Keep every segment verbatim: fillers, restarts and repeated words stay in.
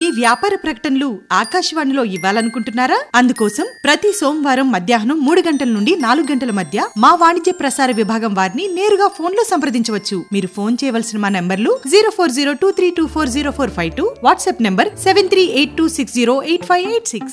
వ్యాపార ప్రకటనలు ఆకాశవాణిలో ఇవ్వాలనుకుంటున్నారా? అందుకోసం ప్రతి సోమవారం మధ్యాహ్నం మూడు గంటల నుండి నాలుగు గంటల మధ్య మా వాణిజ్య ప్రసార విభాగం వారిని నేరుగా ఫోన్ లో సంప్రదించవచ్చు. మీరు ఫోన్ చేయవలసిన మా నంబర్లు zero four zero two three two four zero four five two, WhatsApp number seven three eight two six zero eight five eight six.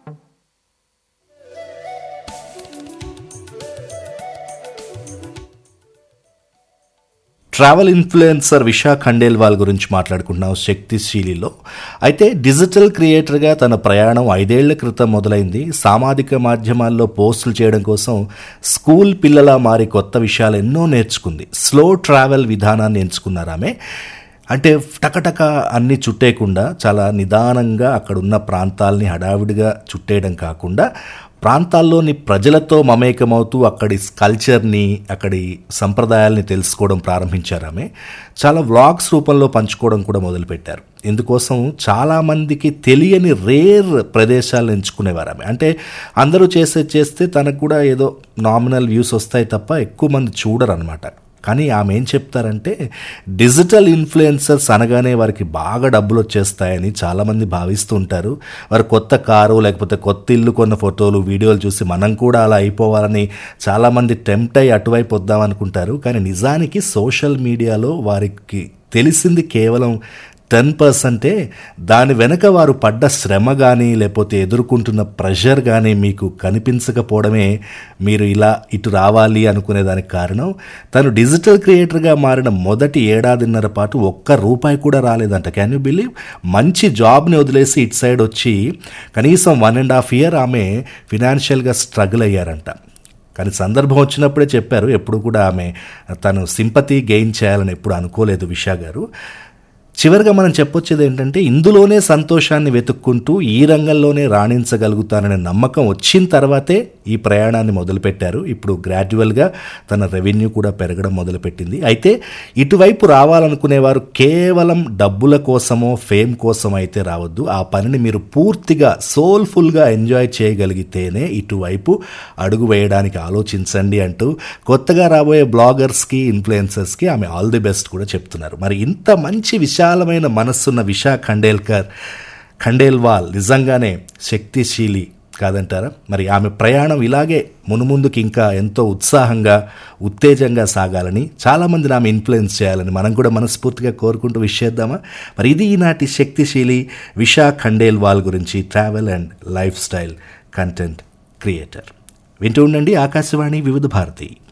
Travel influencer విశా Khandelwal గురించి మాట్లాడుకుంటున్నాం శక్తిశీలిలో. అయితే డిజిటల్ క్రియేటర్గా తన ప్రయాణం ఐదేళ్ల క్రితం మొదలైంది. సామాజిక మాధ్యమాల్లో పోస్టులు చేయడం కోసం స్కూల్ పిల్లలా మారి కొత్త విషయాలు ఎన్నో నేర్చుకుంది. స్లో ట్రావెల్ విధానాన్ని ఎంచుకున్నారు ఆమె. అంటే టకటక అన్నీ చుట్టేయకుండా చాలా నిదానంగా అక్కడున్న ప్రాంతాలని హడావిడిగా చుట్టేయడం కాకుండా ప్రాంతాల్లోని ప్రజలతో మమేకమవుతూ అక్కడి కల్చర్ని, అక్కడి సంప్రదాయాల్ని తెలుసుకోవడం ప్రారంభించారు ఆమె. చాలా వ్లాగ్స్ రూపంలో పంచుకోవడం కూడా మొదలుపెట్టారు. ఇందుకోసం చాలామందికి తెలియని రేర్ ప్రదేశాలను ఎంచుకునేవారు ఆమె. అంటే అందరూ చేసే చేస్తే తనకు కూడా ఏదో నామినల్ వ్యూస్ వస్తాయి తప్ప ఎక్కువ మంది చూడరు అనమాట. కానీ ఆమె ఏం చెప్తారంటే డిజిటల్ ఇన్ఫ్లుయెన్సర్స్ అనగానే వారికి బాగా డబ్బులు వచ్చేస్తాయని చాలామంది భావిస్తూ ఉంటారు. వారు కొత్త కారు లేకపోతే కొత్త ఇల్లు కొన్న ఫోటోలు వీడియోలు చూసి మనం కూడా అలా అయిపోవాలని చాలామంది టెంప్ట్ అయ్యి అటువైపు వద్దామనుకుంటారు. కానీ నిజానికి సోషల్ మీడియాలో వారికి తెలిసింది కేవలం టెన్ పర్సెంటే. దాని వెనక వారు పడ్డ శ్రమ కానీ లేకపోతే ఎదుర్కొంటున్న ప్రెషర్ కానీ మీకు కనిపించకపోవడమే మీరు ఇలా ఇటు రావాలి అనుకునేదానికి కారణం. తను డిజిటల్ క్రియేటర్గా మారిన మొదటి ఏడాదిన్నర పాటు ఒక్క రూపాయి కూడా రాలేదంట. Can you believe? మంచి జాబ్ని వదిలేసి ఇటు సైడ్ వచ్చి కనీసం వన్ అండ్ హాఫ్ ఇయర్ ఆమె ఫినాన్షియల్గా స్ట్రగుల్ అయ్యారంట. కానీ సందర్భం వచ్చినప్పుడే చెప్పారు, ఎప్పుడు కూడా ఆమె తను సింపతి గెయిన్ చేయాలని ఎప్పుడు అనుకోలేదు విశా గారు. చివరిగా మనం చెప్పొచ్చేది ఏంటంటే ఇందులోనే సంతోషాన్ని వెతుక్కుంటూ ఈ రంగంలోనే రాణించగలుగుతాననే నమ్మకం వచ్చిన తర్వాతే ఈ ప్రయాణాన్ని మొదలుపెట్టారు. ఇప్పుడు గ్రాడ్యువల్గా తన రెవెన్యూ కూడా పెరగడం మొదలుపెట్టింది. అయితే ఇటువైపు రావాలనుకునేవారు కేవలం డబ్బుల కోసమో ఫేమ్ కోసమో అయితే రావద్దు. ఆ పనిని మీరు పూర్తిగా సోల్ఫుల్గా ఎంజాయ్ చేయగలిగితేనే ఇటువైపు అడుగు వేయడానికి ఆలోచించండి అంటూ కొత్తగా రాబోయే బ్లాగర్స్కి, ఇన్ఫ్లుయెన్సర్స్కి ఆమె ఆల్ ది బెస్ట్ కూడా చెప్తున్నారు. మరి ఇంత మంచి విషయాలమైన మనస్సున్న విశా ఖండేల్కర్ ఖండేల్వాల్ నిజంగానే శక్తిశీలి కాదంటారా? మరి ఆమె ప్రయాణం ఇలాగే మునుముందుకు ఇంకా ఎంతో ఉత్సాహంగా, ఉత్తేజంగా సాగాలని, చాలామందిని ఆమె ఇన్ఫ్లుయెన్స్ చేయాలని మనం కూడా మనస్ఫూర్తిగా కోరుకుంటూ విష్ చేద్దామా? మరి ఇది ఈనాటి శక్తిశీలి విశా ఖండేల్వాల్ గురించి, travel and life style content creator. వింటూ ఉండండి ఆకాశవాణి వివిధ భారతి.